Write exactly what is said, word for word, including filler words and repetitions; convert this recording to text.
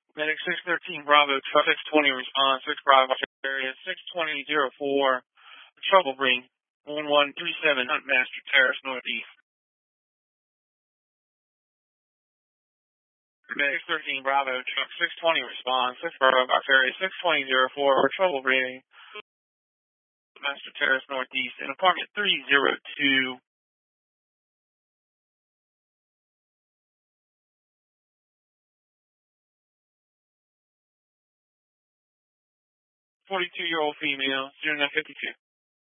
Medic six thirteen Bravo, truck six twenty response, six Bravo area, six twenty oh four, trouble bring, one one three seven Huntmaster Terrace Northeast. Medic six thirteen Bravo, truck six twenty response, six Bravo Box area, six twenty oh four, trouble bring, Master Terrace Northeast, in apartment three oh two. forty-two-year-old female, zero nine fifty-two.